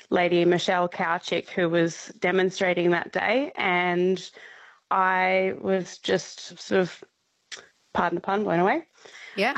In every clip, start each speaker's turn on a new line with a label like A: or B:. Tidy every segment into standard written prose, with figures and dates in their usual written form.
A: lady, Michelle Cowchick, who was demonstrating that day. And I was just sort of, pardon the pun, blown away.
B: Yeah.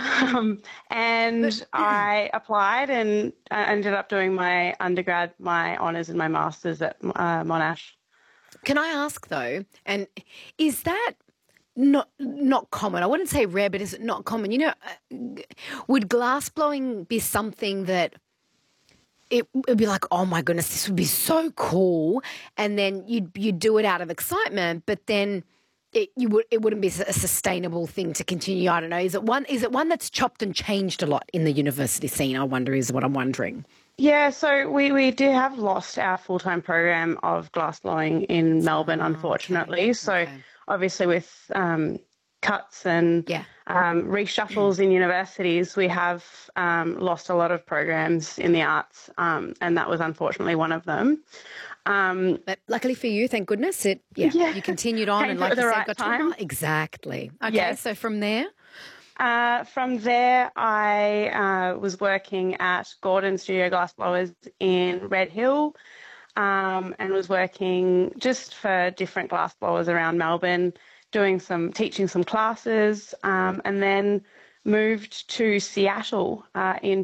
A: And I applied and I ended up doing my undergrad, my honours and my masters at Monash.
B: Can I ask though, and is that not common? I wouldn't say rare, but is it not common? You know, would glass blowing be something that it would be like, oh my goodness, this would be so cool, and then you'd do it out of excitement, but then it wouldn't be a sustainable thing to continue. I don't know. Is it one that's chopped and changed a lot in the university scene? I wonder, is what I'm wondering.
A: Yeah, so we do have lost our full-time program of glassblowing in Melbourne, unfortunately.
B: Okay.
A: So
B: Okay.
A: obviously with cuts and
B: Yeah.
A: reshuffles in universities, we have lost a lot of programs in the arts, and that was unfortunately one of them.
B: But luckily for you, thank goodness,
A: Yeah,
B: you continued on
A: came
B: and,
A: through
B: like
A: at
B: you
A: the
B: said,
A: right
B: got to
A: time.
B: exactly. Okay,
A: Yes.
B: so from there,
A: From there, I was working at Gordon Studio Glassblowers in Red Hill, and was working just for different glassblowers around Melbourne, teaching some classes, and then moved to Seattle in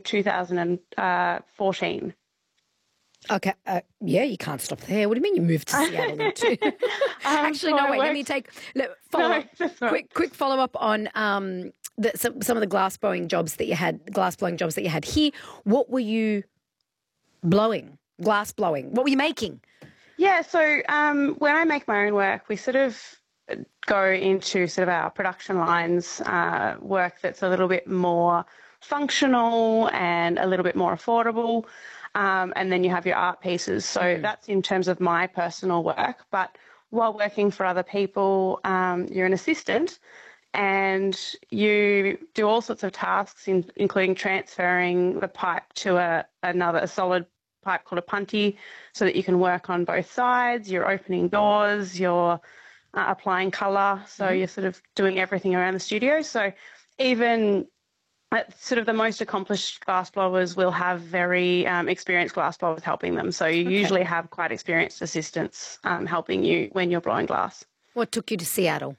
A: 2014.
B: okay, yeah, you can't stop there. What do you mean you moved to Seattle then too? Actually,
A: So
B: no,
A: I
B: wait.
A: worked.
B: Follow
A: No,
B: up.
A: that's all right.
B: Quick follow up on some of the glass blowing jobs that you had here. What were you blowing? Glass blowing. What were you making?
A: Yeah, so when I make my own work, we sort of go into sort of our production lines work that's a little bit more functional and a little bit more affordable. And then you have your art pieces. So that's in terms of my personal work. But while working for other people, you're an assistant and you do all sorts of tasks, including transferring the pipe to a solid pipe called a punty so that you can work on both sides. You're opening doors, you're applying colour. So you're sort of doing everything around the studio. So even sort of the most accomplished glassblowers will have very experienced glassblowers helping them. So you
B: Okay.
A: usually have quite experienced assistants helping you when you're blowing glass.
B: What took you to Seattle?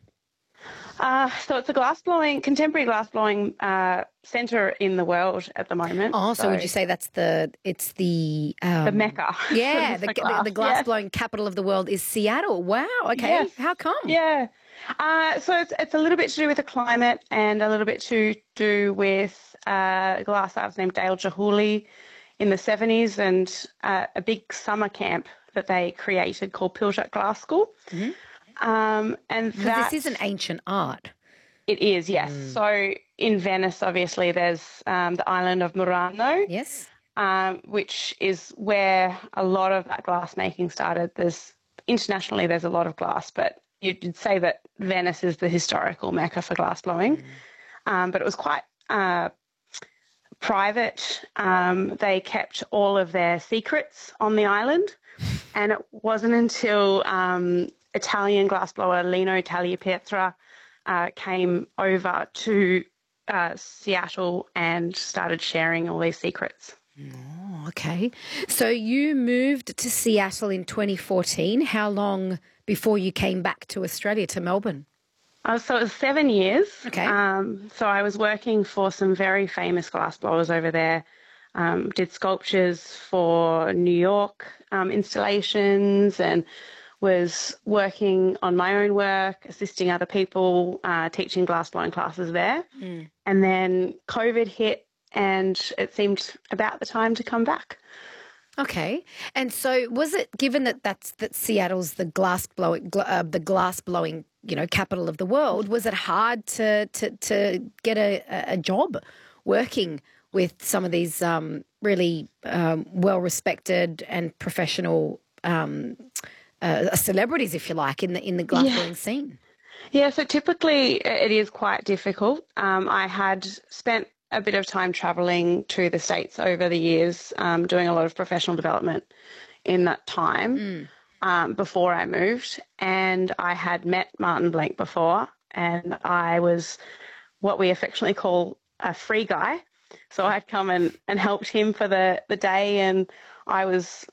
A: So it's a contemporary glassblowing centre in the world at the moment.
B: Oh, so would you say it's the
A: the Mecca?
B: yeah,
A: for glass.
B: the glass blowing capital of the world is Seattle. Wow. Okay.
A: Yes.
B: How come?
A: Yeah. So it's a little bit to do with the climate and a little bit to do with a glass artist named Dale Jahuli in the 70s and a big summer camp that they created called Pilchuck Glass School. And
B: Because this is an ancient art.
A: it is, yes. So in Venice, obviously, there's the island of Murano,
B: Yes.
A: which is where a lot of that glass making started. Internationally, there's a lot of glass, but you'd say that Venice is the historical mecca for glass blowing. But it was quite private. They kept all of their secrets on the island, and it wasn't until Italian glassblower Lino Tagliapietra came over to Seattle and started sharing all these secrets.
B: Oh, okay. So you moved to Seattle in 2014. How long before you came back to Australia, to Melbourne?
A: So it was 7 years.
B: Okay.
A: So I was working for some very famous glassblowers over there. Did sculptures for New York installations and was working on my own work, assisting other people, teaching glassblowing classes there. And then COVID hit and it seemed about the time to come back.
B: Okay. And so was it, given that Seattle's the glass blowing, capital of the world, was it hard to get a job working with some of these really well-respected and professional celebrities, if you like, in the glassblowing scene?
A: Yeah, so typically it is quite difficult. I had spent a bit of time travelling to the States over the years, doing a lot of professional development in that time before I moved. And I had met Martin Blank before, and I was what we affectionately call a free guy. So I'd come and helped him for the day, and I was